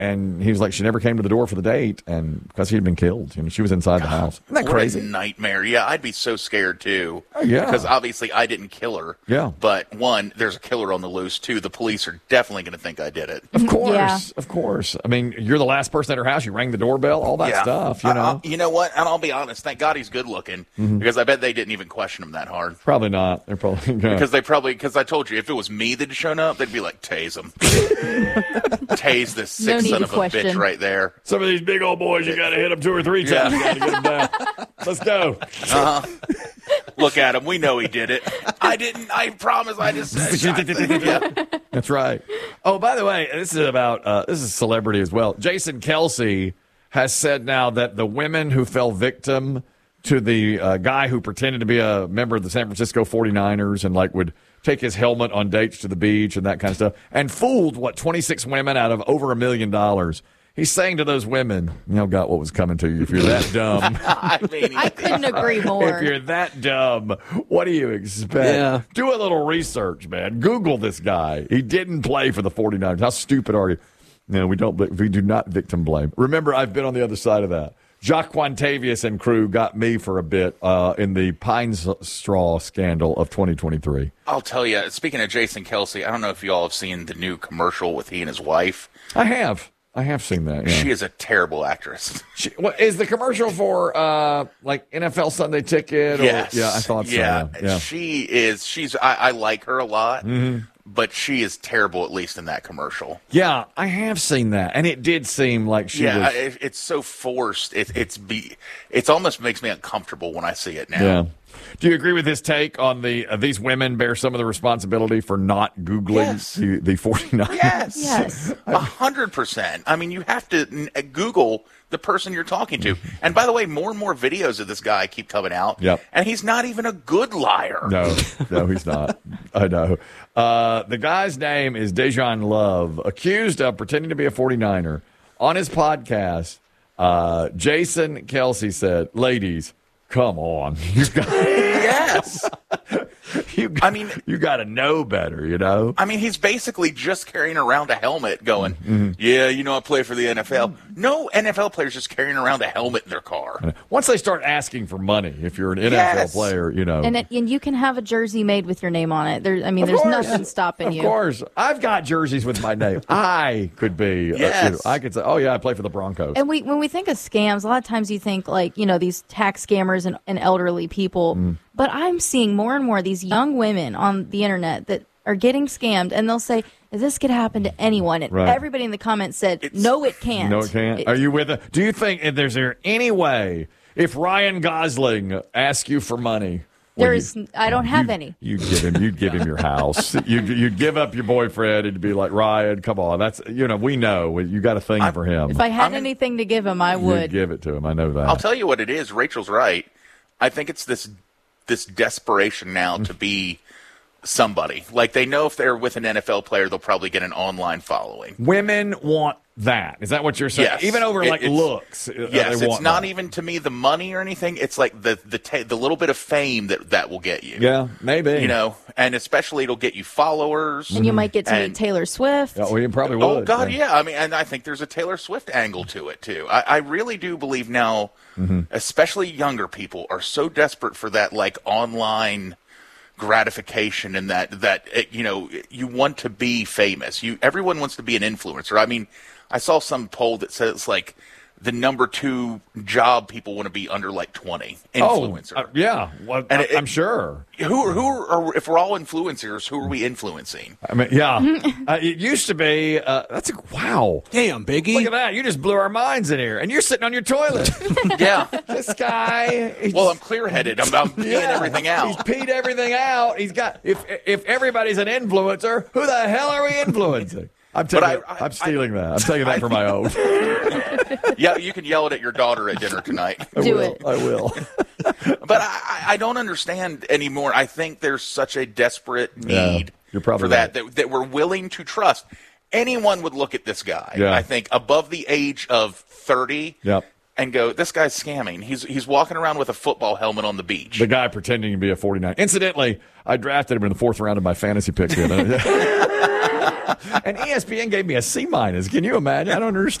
And he was like, she never came to the door for the date, and because he had been killed. She was inside the house. Isn't that crazy? What a nightmare. Yeah, I'd be so scared, too. Oh, yeah. Because obviously I didn't kill her. Yeah. But, one, there's a killer on the loose. Two, the police are definitely going to think I did it. Of course. Yeah. Of course. I mean, you're the last person at her house. You rang the doorbell, all that stuff, You know what? And I'll be honest. Thank God he's good looking, because I bet they didn't even question him that hard. Probably not. They're probably Because I told you, if it was me that had shown up, they'd be like, tase him. Tase this sick No need son to of a question. bitch right there. Some of these big old boys, you got to hit them 2 or 3 times. You got to get them down. Let's go. Look at him. We know he did it. I didn't. I promise. I just said yeah. That's right. Oh, by the way, this is celebrity as well. Jason Kelsey has said now that the women who fell victim to the guy who pretended to be a member of the San Francisco 49ers and would take his helmet on dates to the beach and that kind of stuff and fooled 26 women out of over $1 million. He's saying to those women, got what was coming to you if you're that dumb. I couldn't agree more. If you're that dumb, what do you expect? Yeah. Do a little research, man. Google this guy. He didn't play for the 49ers. How stupid are you? No, we do not victim blame. Remember, I've been on the other side of that. Jacques Quantavius and crew got me for a bit in the Pine Straw scandal of 2023. I'll tell you, speaking of Jason Kelsey, I don't know if you all have seen the new commercial with he and his wife. I have seen that. Yeah. She is a terrible actress. Is the commercial for NFL Sunday Ticket? Yes. Yeah, I thought so. Yeah. She is. I like her a lot, but she is terrible, at least in that commercial. Yeah, I have seen that, and it did seem like she was. Yeah, it's so forced. It's almost makes me uncomfortable when I see it now. Yeah. Do you agree with his take on these women bear some of the responsibility for not Googling the 49ers? Yes. 100%. I mean, you have to Google the person you're talking to. And by the way, more and more videos of this guy keep coming out. Yep. And he's not even a good liar. No, he's not. I know. The guy's name is Dejan Love, accused of pretending to be a 49er. On his podcast, Jason Kelsey said, ladies, come on. Yes. You got to know better, I mean, he's basically just carrying around a helmet going, yeah, I play for the NFL. No NFL player's just carrying around a helmet in their car. Once they start asking for money, if you're an NFL player, And you can have a jersey made with your name on it. There's nothing stopping you. Of course. I've got jerseys with my name. I could be. Yes. I could say, oh, yeah, I play for the Broncos. And when we think of scams, a lot of times you think these tax scammers and elderly people. But I'm seeing more and more of these young women on the internet that are getting scammed, and they'll say, this could happen to anyone. And everybody in the comments said, no, it can't. No, it can't. Are you with it? Do you think, is there any way, if Ryan Gosling asks you for money, I don't have any. You'd give him your house. You'd give up your boyfriend and be like, Ryan, come on. That's, we know you got a thing for him. If I had anything to give him, I would. You'd give it to him. I know that. I'll tell you what it is. Rachel's right. I think it's this desperation now to be somebody. Like, they know if they're with an NFL player, they'll probably get an online following. Women want that. Is that what you're saying? Yes. Even over looks. Yes, it's not even to me the money or anything. It's like the little bit of fame that will get you. Yeah, maybe. And especially it'll get you followers. And you might get to meet Taylor Swift. Oh, you probably would. Oh, God, yeah. I mean, and I think there's a Taylor Swift angle to it, too. I really do believe now, especially younger people, are so desperate for that, online gratification and that you want to be famous. Everyone wants to be an influencer. I mean, I saw some poll that says the number 2 job people want to be under 20 influencer. Oh, yeah. Well, and I'm sure. Who are if we're all influencers, who are we influencing? I mean, yeah. It used to be. Wow. Damn, Biggie. Look at that. You just blew our minds in here, and you're sitting on your toilet. Yeah. This guy. Well, I'm clear-headed. I'm peeing everything out. He's peed everything out. He's got. If everybody's an influencer, who the hell are we influencing? I'm stealing that. I'm taking that for my own. Yeah, you can yell it at your daughter at dinner tonight. I will. But I don't understand anymore. I think there's such a desperate need for that we're willing to trust. Anyone would look at this guy, I think, above the age of 30 and go, this guy's scamming. He's walking around with a football helmet on the beach. The guy pretending to be a 49. Incidentally, I drafted him in the 4th round of my fantasy pick. And ESPN gave me a C-. Can you imagine? I don't understand.